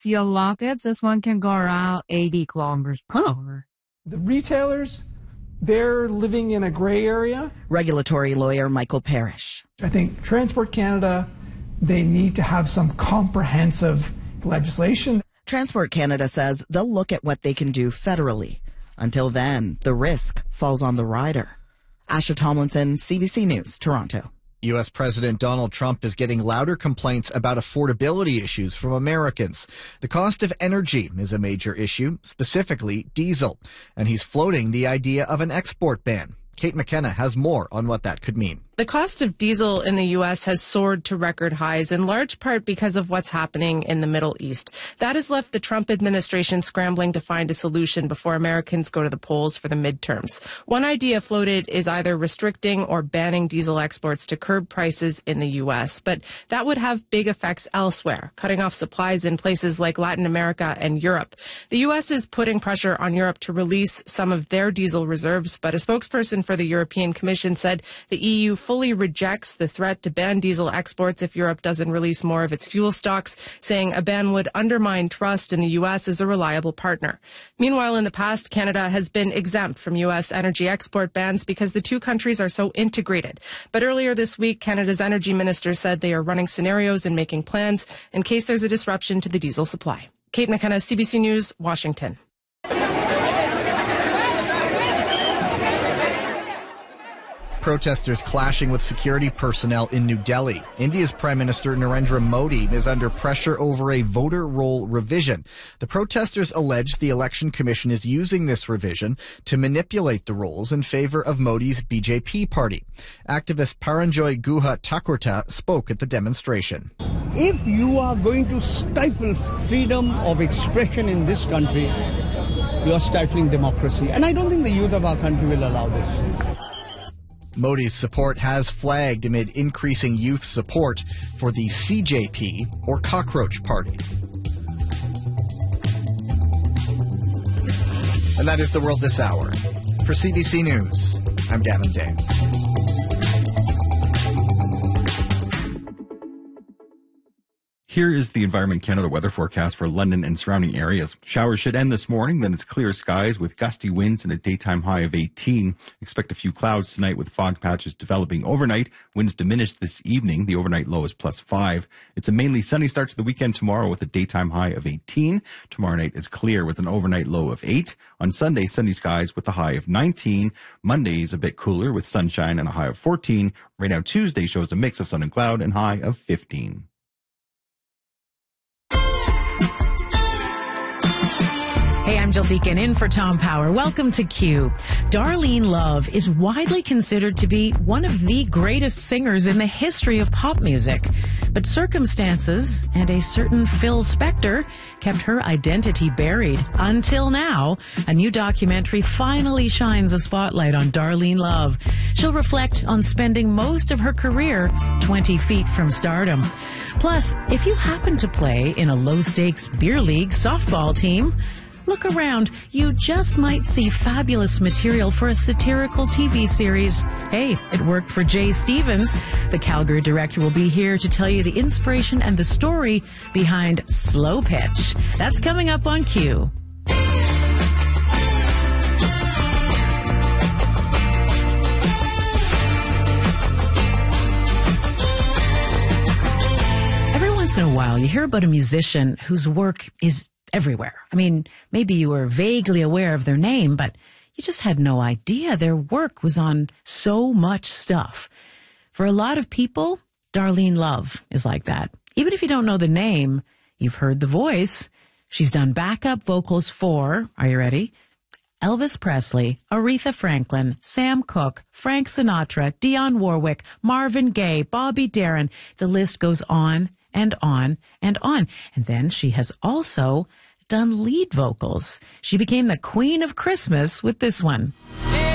If you lock it, this one can go around 80 kilometers per hour. The retailers, they're living in a gray area. Regulatory lawyer Michael Parrish. I think Transport Canada, they need to have some comprehensive legislation. Transport Canada says they'll look at what they can do federally. Until then, the risk falls on the rider. Asha Tomlinson, CBC News, Toronto. U.S. President Donald Trump is getting louder complaints about affordability issues from Americans. The cost of energy is a major issue, specifically diesel, and he's floating the idea of an export ban. Kate McKenna has more on what that could mean. The cost of diesel in the U.S. has soared to record highs, in large part because of what's happening in the Middle East. That has left the Trump administration scrambling to find a solution before Americans go to the polls for the midterms. One idea floated is either restricting or banning diesel exports to curb prices in the U.S., but that would have big effects elsewhere, cutting off supplies in places like Latin America and Europe. The U.S. is putting pressure on Europe to release some of their diesel reserves, but a spokesperson for the European Commission said the EU fully rejects the threat to ban diesel exports if Europe doesn't release more of its fuel stocks, saying a ban would undermine trust in the U.S. as a reliable partner. Meanwhile, in the past, Canada has been exempt from U.S. energy export bans because the two countries are so integrated. But earlier this week, Canada's energy minister said they are running scenarios and making plans in case there's a disruption to the diesel supply. Kate McKenna, CBC News, Washington. Protesters clashing with security personnel in New Delhi. India's Prime Minister Narendra Modi is under pressure over a voter roll revision. The protesters allege the Election Commission is using this revision to manipulate the rolls in favor of Modi's BJP party. Activist Paranjoy Guha Thakurta spoke at the demonstration. If you are going to stifle freedom of expression in this country, you are stifling democracy. And I don't think the youth of our country will allow this. Modi's support has flagged amid increasing youth support for the CJP, or Cockroach Party. And that is the world this hour. For CBC News, I'm Gavin Day. Here is the Environment Canada weather forecast for London and surrounding areas. Showers should end this morning, then it's clear skies with gusty winds and a daytime high of 18. Expect a few clouds tonight with fog patches developing overnight. Winds diminish this evening. The overnight low is +5. It's a mainly sunny start to the weekend tomorrow with a daytime high of 18. Tomorrow night is clear with an overnight low of 8. On Sunday, sunny skies with a high of 19. Monday is a bit cooler with sunshine and a high of 14. Right now, Tuesday shows a mix of sun and cloud and high of 15. Hey, I'm Jill Deacon in for Tom Power. Welcome to Q. Darlene Love is widely considered to be one of the greatest singers in the history of pop music. But circumstances and a certain Phil Spector kept her identity buried. Until now, a new documentary finally shines a spotlight on Darlene Love. She'll reflect on spending most of her career 20 feet from stardom. Plus, if you happen to play in a low-stakes beer league softball team, look around. You just might see fabulous material for a satirical TV series. Hey, it worked for Jay Stevens. The Calgary director will be here to tell you the inspiration and the story behind Slow Pitch. That's coming up on Q. Every once in a while, you hear about a musician whose work is everywhere. I mean, maybe you were vaguely aware of their name, but you just had no idea their work was on so much stuff. For a lot of people, Darlene Love is like that. Even if you don't know the name, you've heard the voice. She's done backup vocals for, are you ready? Elvis Presley, Aretha Franklin, Sam Cooke, Frank Sinatra, Dionne Warwick, Marvin Gaye, Bobby Darin. The list goes on and on and on. And then she has also done lead vocals. She became the Queen of Christmas with this one. Yeah.